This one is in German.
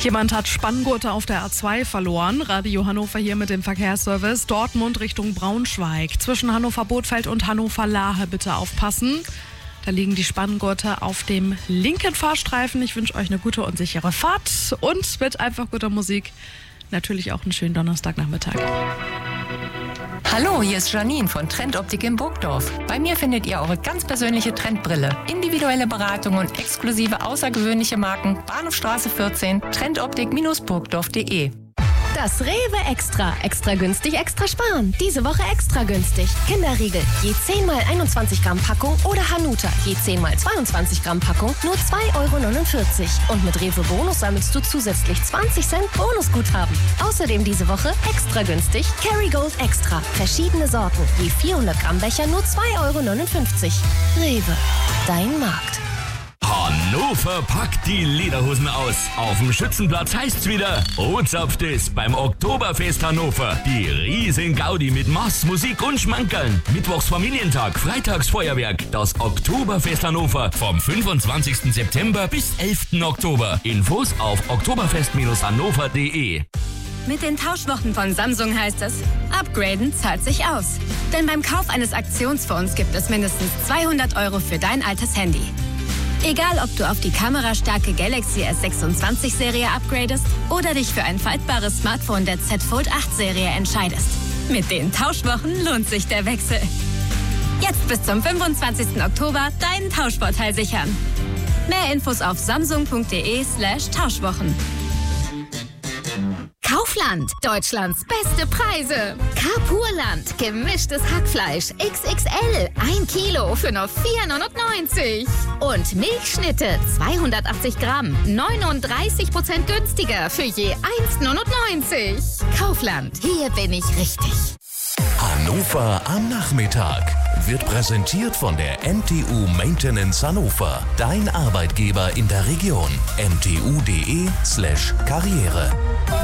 Jemand hat Spanngurte auf der A2 verloren. Radio Hannover hier mit dem Verkehrsservice. Dortmund Richtung Braunschweig. Zwischen Hannover-Bothfeld und Hannover-Lahe bitte aufpassen. Da liegen die Spanngurte auf dem linken Fahrstreifen. Ich wünsche euch eine gute und sichere Fahrt. Und mit einfach guter Musik natürlich auch einen schönen Donnerstagnachmittag. Hallo, hier ist Janine von Trendoptik in Burgdorf. Bei mir findet ihr eure ganz persönliche Trendbrille, individuelle Beratung und exklusive außergewöhnliche Marken. Bahnhofstraße 14, trendoptik-burgdorf.de. Das Rewe Extra. Extra günstig, extra sparen. Diese Woche extra günstig. Kinderriegel, je 10 x 21 Gramm Packung oder Hanuta, je 10 x 22 Gramm Packung, nur 2,49 €. Und mit Rewe Bonus sammelst du zusätzlich 20 Cent Bonusguthaben. Außerdem diese Woche extra günstig Kerrygold Extra. Verschiedene Sorten, je 400 Gramm Becher, nur 2,59 €. Rewe, dein Markt. Hannover packt die Lederhosen aus. Auf dem Schützenplatz heißt's wieder: Ozapft es beim Oktoberfest Hannover. Die riesen Gaudi mit Mass, Musik und Schmankerln. Mittwochs Familientag, freitags Feuerwerk. Das Oktoberfest Hannover vom 25. September bis 11. Oktober. Infos auf oktoberfest-hannover.de. Mit den Tauschwochen von Samsung heißt es, upgraden zahlt sich aus. Denn beim Kauf eines Aktionsphones gibt es mindestens 200 € für dein altes Handy. Egal, ob du auf die kamerastarke Galaxy S26-Serie upgradest oder dich für ein faltbares Smartphone der Z Fold 8-Serie entscheidest. Mit den Tauschwochen lohnt sich der Wechsel. Jetzt bis zum 25. Oktober deinen Tauschvorteil sichern. Mehr Infos auf samsung.de/Tauschwochen. Kaufland, Deutschlands beste Preise. Carpurland, gemischtes Hackfleisch XXL, 1 Kilo für nur 4,99 €. Und Milchschnitte, 280 Gramm, 39% günstiger für je 1,99 €. Kaufland, hier bin ich richtig. Hannover am Nachmittag wird präsentiert von der MTU Maintenance Hannover. Dein Arbeitgeber in der Region. mtu.de/karriere